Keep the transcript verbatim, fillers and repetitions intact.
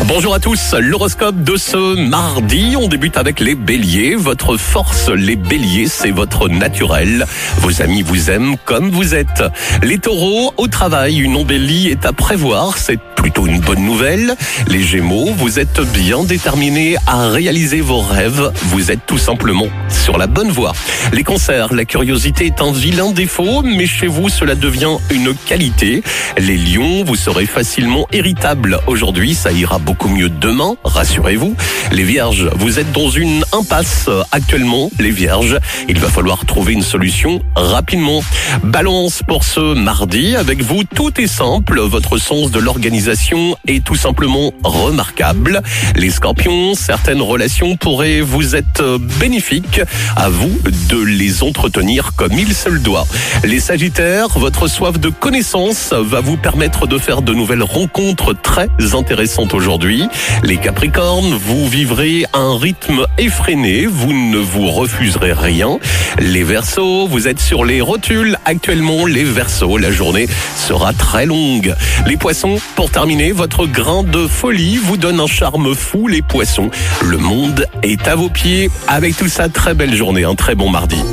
Bonjour à tous, l'horoscope de ce mardi, on débute avec les béliers. Votre force, les béliers, c'est votre naturel. Vos amis vous aiment comme vous êtes. Les taureaux, au travail, une embellie est à prévoir, c'est plutôt une bonne nouvelle. Les gémeaux, vous êtes bien déterminés à réaliser vos rêves, vous êtes tout simplement sur la bonne voie. Les cancers, la curiosité est un vilain défaut, mais chez vous, cela devient une qualité. Les lions, vous serez facilement irritables aujourd'hui, ça ira beaucoup mieux demain, rassurez-vous. Les vierges, vous êtes dans une impasse actuellement, les vierges. Il va falloir trouver une solution rapidement. Balance pour ce mardi, avec vous, tout est simple. Votre sens de l'organisation est tout simplement remarquable. Les scorpions, certaines relations pourraient vous être bénéfiques. À vous de les entretenir comme il se le doit. Les sagittaires, votre soif de connaissance va vous permettre de faire de nouvelles rencontres très intéressantes aujourd'hui. Les capricornes, vous vivrez un rythme effréné, vous ne vous refuserez rien. Les verseaux, vous êtes sur les rotules actuellement, les verseaux, la journée sera très longue. Les poissons, pour terminer, votre grain de folie vous donne un charme fou, les poissons. Le monde est à vos pieds. Avec tout ça, très belle journée, un très bon mardi.